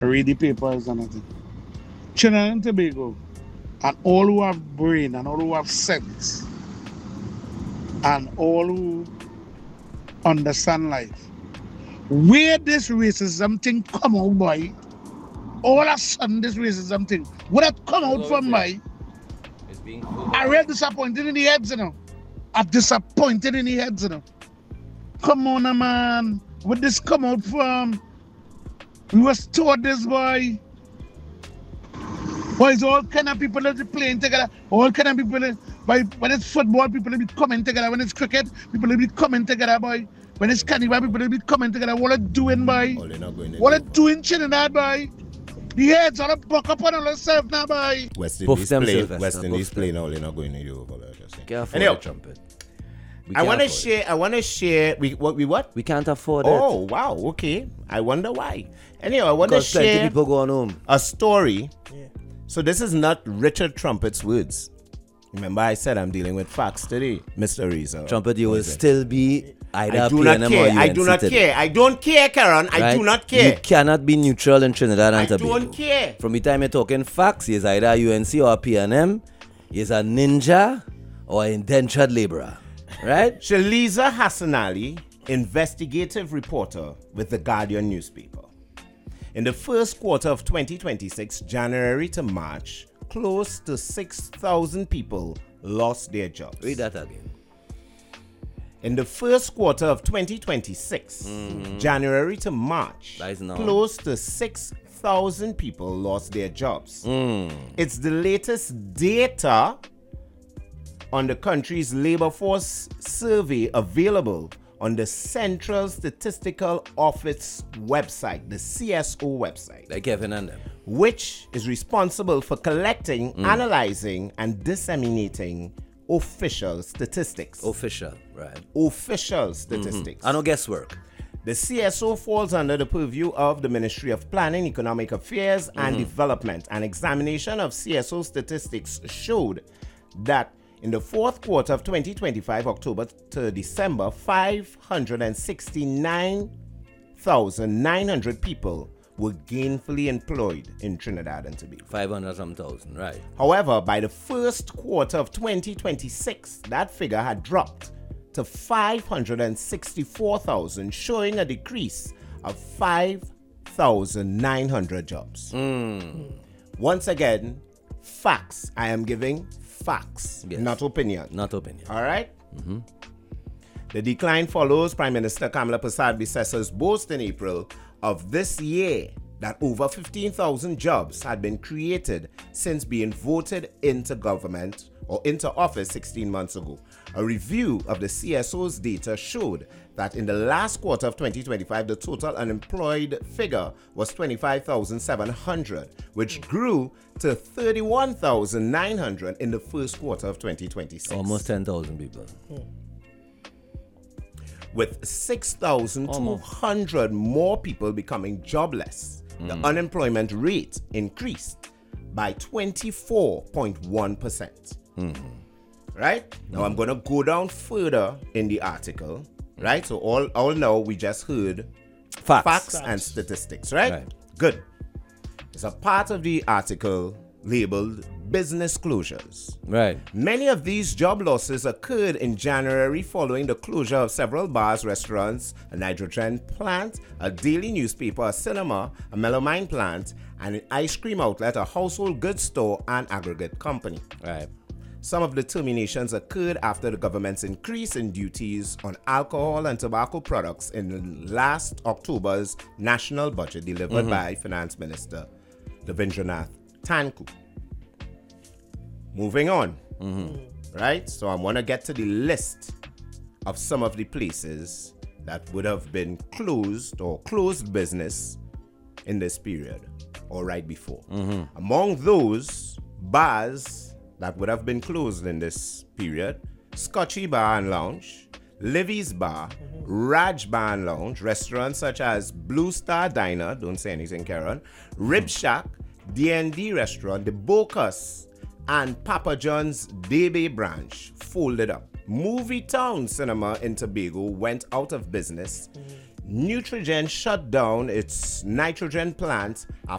read the papers and everything. Trinidad and Tobago, and all who have brain and all who have sense and all who understand life. Where this racism thing come out, boy, all of a sudden this racism thing, where that come out from, boy, It's being I real disappointed in the heads, you know. I'm disappointed in the heads, you know. Come on, man. Where this come out from? We was taught this, boy. Boys, all kind of people that be playing together. All kind of people that, boy, when it's football, people that be coming together. When it's cricket, people that be coming together, boy. When it's carnival, people that be coming together. What they doing, boy? Oh, they're not going to What they doing, Trinidad, boy? The heads all buck up on themselves now, boy. West Buff Indies themselves, play. Esther, West Indies buff play now. They're not going to Europe. Just saying. Can't afford Anyhow, the trumpet. I want to share. I want to share. We what? We can't afford it. Oh wow. Okay. I wonder why. Anyhow, I want to Because plenty share people going home. a story. So this is not Richard Trumpet's words. Remember, I said I'm dealing with facts today, Mr. Reza. Trumpet, you will still be either I do not PNM or care. UNC I do not today, care. I don't care, Karen. I right? do not care. You cannot be neutral in Trinidad I and Tobago. don't care. From the time you're talking facts, he's either UNC or PNM. He's a ninja or an indentured laborer. Right? Shaliza Hassan Ali, investigative reporter with the Guardian newspaper. In the first quarter of 2026, January to March, close to 6,000 people lost their jobs. Read that again. In the first quarter of 2026, January to March, That is now. close to 6,000 people lost their jobs. It's the latest data on the country's labor force survey available on the Central Statistical Office website, the CSO website, Like Kevin and them. which is responsible for collecting, analyzing, and disseminating official statistics. Official, right? Official statistics. I no guesswork. The CSO falls under the purview of the Ministry of Planning, Economic Affairs, and Development. An examination of CSO statistics showed that in the fourth quarter of 2025, October to December, 569,900 people were gainfully employed in Trinidad and Tobago. 500 some thousand, right? However, by the first quarter of 2026, that figure had dropped to 564,000, showing a decrease of 5,900 jobs. Once again, facts. I am giving facts, Yes. not opinion. Not opinion. All right? The decline follows Prime Minister Kamala Persad Bissessa's boast in April of this year that over 15,000 jobs had been created since being voted into government or into office 16 months ago. A review of the CSO's data showed that in the last quarter of 2025, the total unemployed figure was 25,700, which grew to 31,900 in the first quarter of 2026. Almost 10,000 people. With 6,200 more people becoming jobless, the unemployment rate increased by 24.1%. Right? Now I'm going to go down further in the article. Right? So all now we just heard facts and statistics. Right? Good. It's a part of the article labeled business closures. Right. Many of these job losses occurred in January following the closure of several bars, restaurants, a nitrogen plant, a daily newspaper, a cinema, a melamine plant, and an ice cream outlet, a household goods store, and aggregate company. Right. Some of the terminations occurred after the government's increase in duties on alcohol and tobacco products in last October's national budget delivered by Finance Minister Devendranath Tanku. Moving on, right? So I want to get to the list of some of the places that would have been closed or closed business in this period or right before. Among those bars that would have been closed in this period, Scotchy Bar and Lounge, Livy's Bar, Raj Bar and Lounge, restaurants such as Blue Star Diner, don't say anything, Karen, Rib Shack, D&D Restaurant, The Bocas, and Papa John's Debe branch folded up. Movie Town Cinema in Tobago went out of business. Nutrigen shut down its nitrogen plant